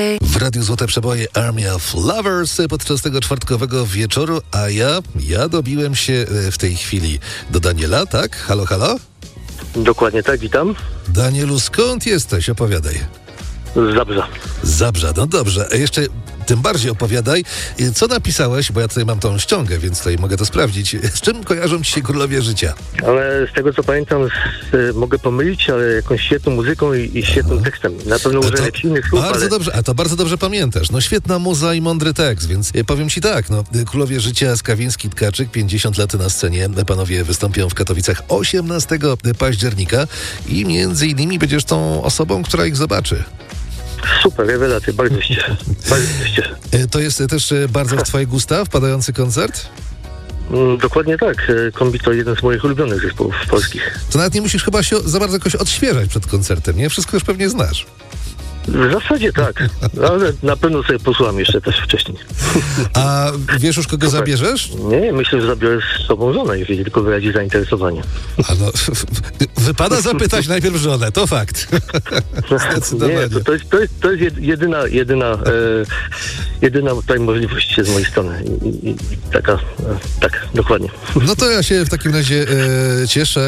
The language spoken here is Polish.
W Radiu Złote Przeboje Army of Lovers podczas tego czwartkowego wieczoru, a ja dobiłem się w tej chwili do Daniela, tak? Halo, halo? Dokładnie tak, witam. Danielu, skąd jesteś? Opowiadaj. Z Zabrza. Z Zabrza, no dobrze. Jeszcze tym bardziej opowiadaj, co napisałeś, bo ja tutaj mam tą ściągę, więc tutaj mogę to sprawdzić. Z czym kojarzą ci się królowie życia? Ale z tego co pamiętam, mogę pomylić, ale jakąś świetną muzyką i świetnym tekstem. Na pewno użyję jakichś innych słów, bardzo ale... dobrze, a to bardzo dobrze pamiętasz. No świetna muza i mądry tekst, więc powiem ci tak, no królowie życia Skawiński, Tkaczyk, 50 lat na scenie. Panowie wystąpią w Katowicach 18 października i między innymi będziesz tą osobą, która ich zobaczy. Super, rewelacje, bardzo się cieszę. Bardzo się cieszę. To jest też bardzo w twoje gusta wpadający koncert? Dokładnie tak. Kombi to jeden z moich ulubionych zespołów polskich. To nawet nie musisz chyba się za bardzo jakoś odświeżać przed koncertem, nie? Wszystko już pewnie znasz. W zasadzie tak, ale na pewno sobie posłucham jeszcze też wcześniej. A wiesz już, kogo zabierzesz? Nie, myślę, że zabiorę z sobą żonę, jeżeli tylko wyrazi zainteresowanie. A no, wypada zapytać najpierw żonę, to fakt. Zdecydowanie. Nie, to jest jedyna tutaj możliwość z mojej strony. I taka, tak, dokładnie. No to ja się w takim razie cieszę.